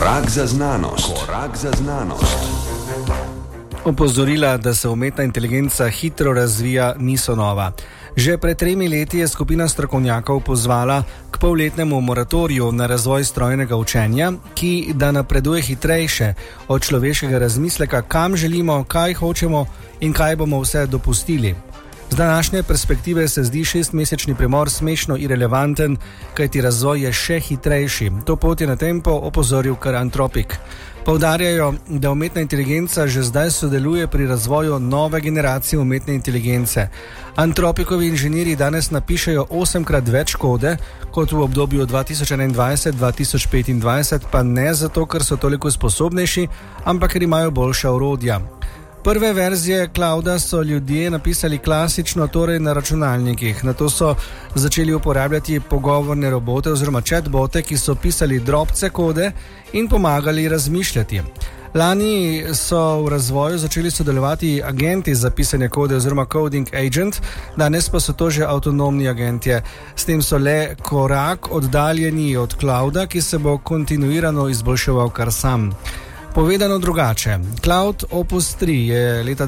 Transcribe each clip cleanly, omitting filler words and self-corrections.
Korak za znanost. Korak za znanost. Opozorila, da se umetna inteligenca hitro razvija, niso nova. Že pred 3 leti je skupina strokovnjakov pozvala k polletnemu moratoriju na razvoj strojnega učenja, ki da napreduje hitrejše od človeškega razmisleka, kam želimo, kaj hočemo in kaj bomo vse dopustili. Z današnje perspektive se zdi 6-mesečni premor smešno irelevanten, kajti razvoj je še hitrejši. To pot je na tempo opozoril kar Anthropic. Poudarjajo, da umetna inteligenca že zdaj sodeluje pri razvoju nove generacije umetne inteligence. Anthropicovi inženirji danes napišejo 8-krat več kode kot v obdobju 2021-2025, pa ne zato, ker so toliko sposobnejši, ampak ker imajo boljša orodja. Prve verzije Clouda so ljudje napisali klasično, torej na računalnikih. Nato so začeli uporabljati pogovorne robote oziroma chatbote, ki so pisali drobce kode in pomagali razmišljati. Lani so v razvoju začeli sodelovati agenti za pisanje kode oziroma coding agent, danes pa so to že avtonomni agentje. S tem so le korak oddaljeni od Clouda, ki se bo kontinuirano izboljševal kar sam. Povedano drugače, Cloud Opus 3 je leta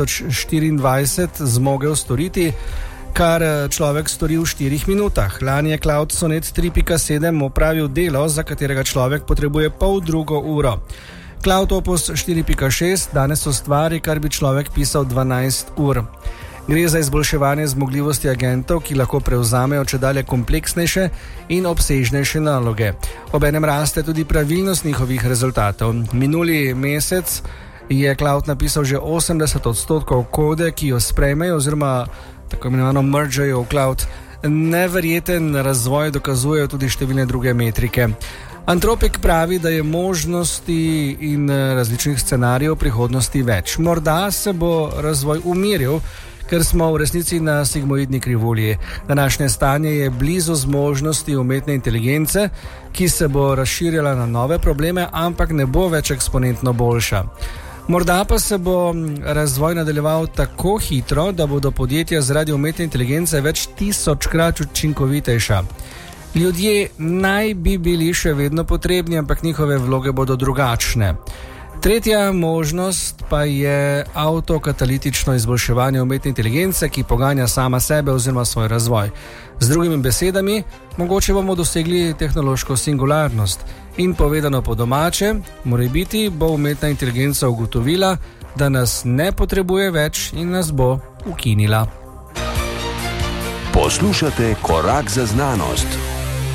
2024 zmogel storiti, kar človek stori v 4 minutah. Lani je Cloud Sonnet 3.7 opravil delo, za katerega človek potrebuje poldrugo uro. Cloud Opus 4.6 danes ustvari, kar bi človek pisal 12 ur. Gre za izboljševanje zmogljivosti agentov, ki lahko prevzamejo čedalje kompleksnejše in obsežnejše naloge. Obenem raste tudi pravilnost njihovih rezultatov. Minuli mesec je Cloud napisal že 80% kode, ki jo sprejmejo oziroma tako imenovano mergejo v Cloud. Neverjeten razvoj dokazujejo tudi številne druge metrike. Anthropic pravi, da je možnosti in različnih scenarijev prihodnosti več. Morda se bo razvoj umiril, ker smo v resnici na sigmoidni krivulji. Današnje stanje je blizu zmožnosti umetne inteligence, ki se bo razširjala na nove probleme, ampak ne bo več eksponentno boljša. Morda pa se bo razvoj nadaljeval tako hitro, da bodo podjetja zaradi umetne inteligence več 1000-krat učinkovitejša. Ljudje naj bi bili še vedno potrebni, ampak njihove vloge bodo drugačne. Tretja možnost pa je avtokatalitično izboljševanje umetne inteligence, ki poganja sama sebe oziroma svoj razvoj. Z drugimi besedami, mogoče bomo dosegli tehnološko singularnost. In povedano po domače, morebiti bo umetna inteligenca ugotovila, da nas ne potrebuje več in nas bo ukinila. Poslušate Korak za znanost.